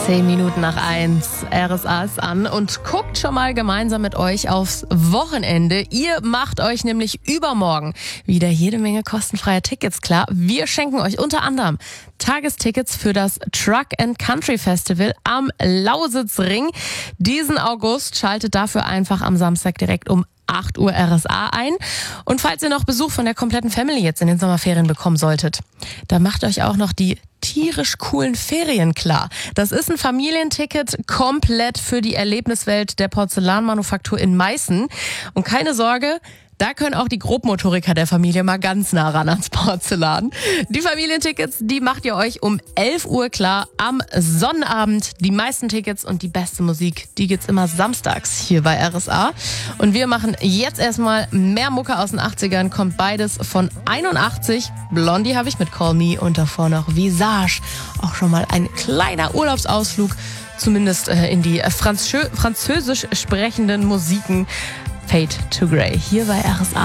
10 Minuten nach 1. RSA ist an und guckt schon mal gemeinsam mit euch aufs Wochenende. Ihr macht euch nämlich übermorgen wieder jede Menge kostenfreie Tickets klar. Wir schenken euch unter anderem Tagestickets für das Truck and Country Festival am Lausitzring. Diesen August schaltet dafür einfach am Samstag direkt um 8 Uhr RSA ein. Und falls ihr noch Besuch von der kompletten Family jetzt in den Sommerferien bekommen solltet, dann macht euch auch noch die tierisch coolen Ferien klar. Das ist ein Familienticket komplett für die Erlebniswelt der Porzellanmanufaktur in Meißen. Und keine Sorge, da können auch die Grobmotoriker der Familie mal ganz nah ran ans Porzellan. Die Familientickets, die macht ihr euch um 11 Uhr klar am Sonnabend. Die meisten Tickets und die beste Musik, die gibt's immer samstags hier bei RSA. Und wir machen jetzt erstmal mehr Mucke aus den 80ern. Kommt beides von 81. Blondie habe ich mit Call Me und davor noch Visage. Auch schon mal ein kleiner Urlaubsausflug, zumindest in die französisch sprechenden Musiken. Fade to Grey hier bei RSA.